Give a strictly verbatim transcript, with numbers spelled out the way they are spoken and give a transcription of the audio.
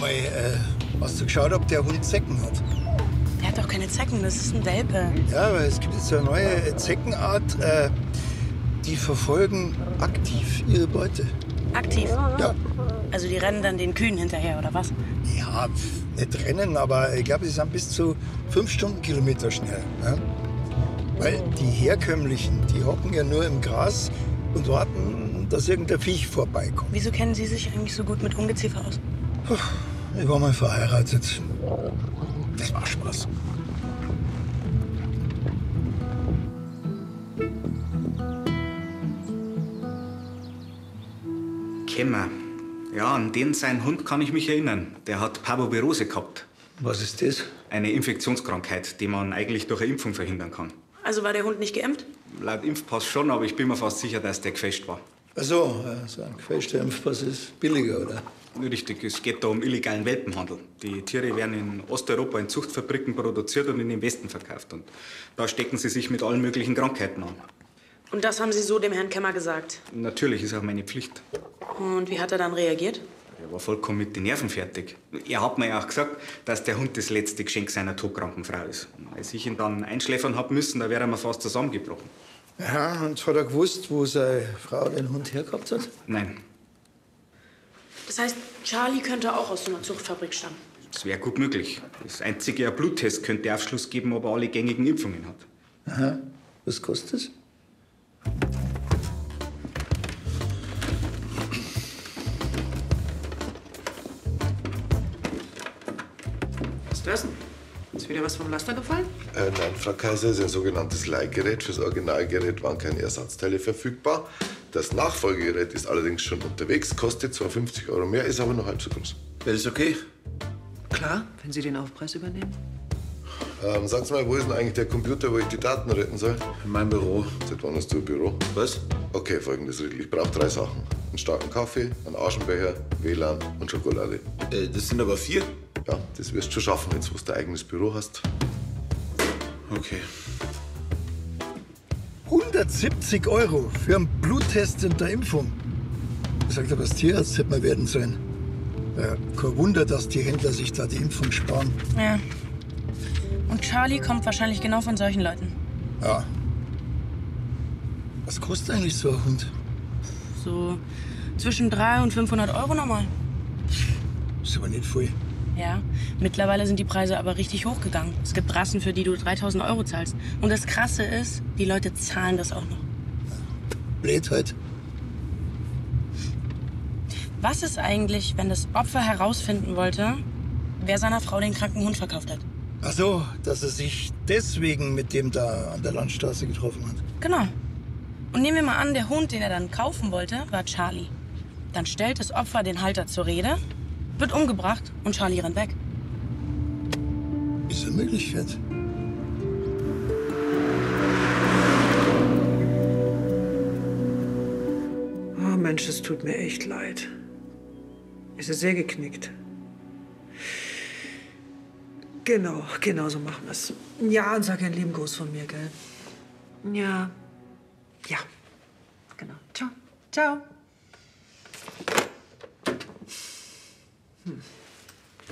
mal, äh, hast du geschaut, ob der Hund Zecken hat? Der hat doch keine Zecken, das ist ein Welpe. Ja, aber es gibt jetzt eine neue Zeckenart, äh, die verfolgen aktiv ihre Beute. Aktiv? Ja. Also die rennen dann den Kühen hinterher, oder was? Ja, nicht rennen, aber ich glaube, sie sind bis zu fünf Stundenkilometer schnell. Ja? Weil die herkömmlichen, die hocken ja nur im Gras und warten, dass irgendein Viech vorbeikommt. Wieso kennen Sie sich eigentlich so gut mit Ungeziefer aus? Puh, ich war mal verheiratet. Das war Spaß. Kämmer. Ja, an den seinen Hund kann ich mich erinnern. Der hat Parvovirose gehabt. Was ist das? Eine Infektionskrankheit, die man eigentlich durch eine Impfung verhindern kann. Also war der Hund nicht geimpft? Laut Impfpass schon, aber ich bin mir fast sicher, dass der gefälscht war. Ach so, so ein gefälschter Impfpass ist billiger, oder? Richtig, es geht da um illegalen Welpenhandel. Die Tiere werden in Osteuropa in Zuchtfabriken produziert und in den Westen verkauft. Und da stecken sie sich mit allen möglichen Krankheiten an. Und das haben Sie so dem Herrn Kemmer gesagt? Natürlich, ist auch meine Pflicht. Und wie hat er dann reagiert? Er war vollkommen mit den Nerven fertig. Er hat mir ja auch gesagt, dass der Hund das letzte Geschenk seiner todkranken Frau ist. Und als ich ihn dann einschläfern hab müssen, da wäre er mir fast zusammengebrochen. Ja, und hat er gewusst, wo seine Frau den Hund hergehabt hat? Nein, Das heißt, Charlie könnte auch aus so einer Zuchtfabrik stammen? das wäre gut möglich. Das einzige, ein Bluttest könnte Aufschluss geben, ob er alle gängigen Impfungen hat. Aha. Was kostet das? Was ist das denn? Ist wieder was vom Laster gefallen? Äh, nein, Frau Kaiser, ist ein sogenanntes Leihgerät. Fürs Originalgerät waren keine Ersatzteile verfügbar. Das Nachfolgegerät ist allerdings schon unterwegs, kostet zwar fünfzig Euro mehr, ist aber nur halb so groß. Wäre das okay? Klar, wenn Sie den Aufpreis übernehmen. Ähm, sag's mal, wo ist denn eigentlich der Computer, wo ich die Daten retten soll? In meinem Büro. Seit wann hast du ein Büro? Was? Okay, folgendes Riedl. Ich brauche drei Sachen. Einen starken Kaffee, einen Aschenbecher, W L A N und Schokolade. Äh, das sind aber vier. Ja, das wirst du schon schaffen, jetzt wo du dein eigenes Büro hast. Okay. hundertsiebzig Euro für einen Bluttest und eine Impfung. Sagt aber, das Tierarzt hätte man werden sollen. Ja, kein Wunder, dass die Händler sich da die Impfung sparen. Ja. Und Charlie kommt wahrscheinlich genau von solchen Leuten. Ja. Was kostet eigentlich so ein Hund? So zwischen dreihundert und fünfhundert Euro nochmal. Ist aber nicht viel. Ja, mittlerweile sind die Preise aber richtig hochgegangen. Es gibt Rassen, für die du dreitausend Euro zahlst. Und das Krasse ist, die Leute zahlen das auch noch. Blöd halt. Was ist eigentlich, wenn das Opfer herausfinden wollte, wer seiner Frau den kranken Hund verkauft hat? Ach so, dass er sich deswegen mit dem da an der Landstraße getroffen hat. Genau. Und nehmen wir mal an, der Hund, den er dann kaufen wollte, war Charlie. Dann stellt das Opfer den Halter zur Rede, wird umgebracht und Charlie rennt weg. Ist eine Möglichkeit. Oh Mensch, es tut mir echt leid. Es ist sehr geknickt. Genau, genau so machen wir es. Ja, und sag einen lieben Gruß von mir, gell? Ja. Ja. Genau. Ciao. Ciao. Hm.